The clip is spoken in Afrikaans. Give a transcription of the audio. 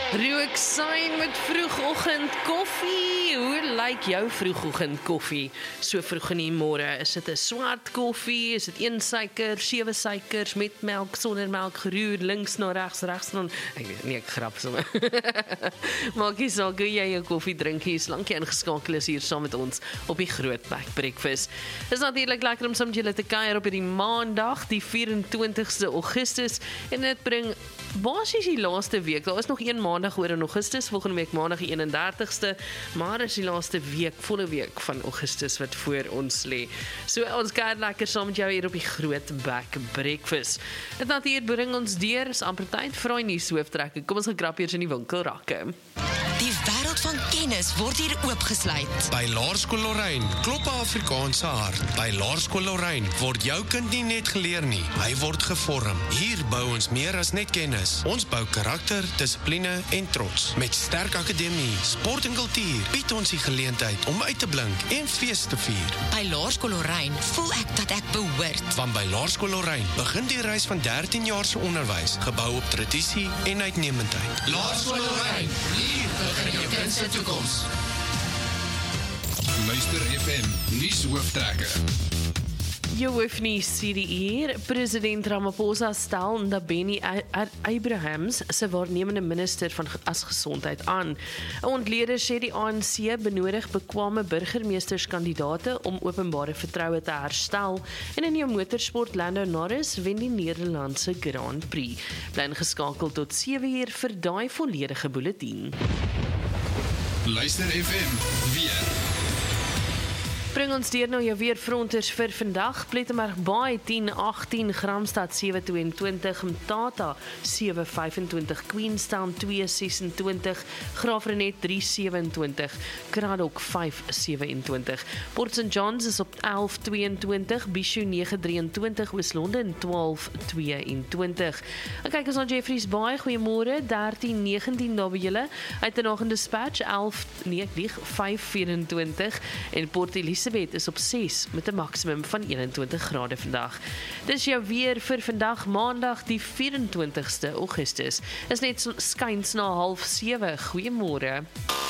Rooksain met vroegoggend koffie. Hoe lyk jou vroegoggend koffie? So vroeg in die môre, is dit 'n swart koffie? Is dit 1 suiker, 7 suikers met melk, sonder melk, geroer links na regs, regs na ek grap sommer. Maak nie saak hoe jy jou koffie drink hier, solank jy ingeskakel is hier saam met ons op die Groot Mac Breakfast. Dit is natuurlik lekker om saam met julle te kuier op hierdie Maandag, die 24ste Augustus, en dit bring basies die laaste week. Daar is nog 1 Maandag oor in Augustus, volgende week Maandag die 31ste, maar is die laaste week, volle week van Augustus wat voor ons lê. So ons kuier lekker saam met jou hier op die Groot Mac Breakfast. Dit natuur bring ons deur, is amper tyd vir die nuushooftrekke. Kom ons gaan krap eers in die winkelrakke. Die wêreld van kennis word hier oopgesluit. By Laerskool Lorraine klop 'n Afrikaanse hart. By Laerskool Lorraine word jou kind nie net geleer nie, hy word gevorm. Hier bou ons meer as net kennis. Ons bou karakter, dissipline en trots. Met sterk akademie, sport en kultuur bied ons die geleentheid om uit te blink en fees te vier. By Laerskool Lorraine voel ek dat ek behoort. Want by Laerskool Lorraine begin die reis van 13 jaar se onderwys, gebou op tradisie en uitnemendheid. Laerskool Lorraine, hier begin jou kind se toekoms. Luister FM, nuushooftrekke. Jou hoofnuus hier, president Ramaphosa stel Ndabeni Abrahams se waarnemende minister van as gesondheid aan. 'n Ontleder sê die ANC benodig bekwame burgemeesterskandidaate om openbare vertroue te herstel, en in jou motorsport Lando Norris wen die Nederlandse Grand Prix. Bly ingeskakel tot 7 uur vir daai volledige bulletin. Luister FM, weer. Bring ons deur nou jou weerfronters vir vandag. Plettenberg Baai 10-18, Gramstad 7-22, Mthatha 7-25, Queenstown 2-26, Graafrenet 3-27, Cradock 5-27, Port St Johns is op 11-22, Bishu 9-23, Oos-London 12-22. En kyk ons na Jeffreys Baai, goeiemôre, 13-19 daar by julle, Uitenhage Dispatch 5-24, en Port Elizabeth is op 6 met 'n maksimum van 21 grade vandag. Dis jou weer vir vandag, Maandag die 24ste Augustus. Is net skuins na 6:30. Goeiemôre.